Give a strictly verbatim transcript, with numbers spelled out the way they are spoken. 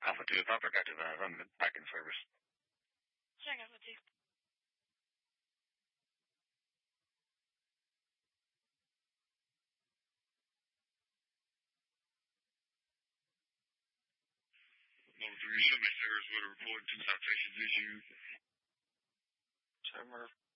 Alpha two, if Alpha got to that, I'm back in service. Check Alpha two. Level three, submit service with a report to citation issue. Summer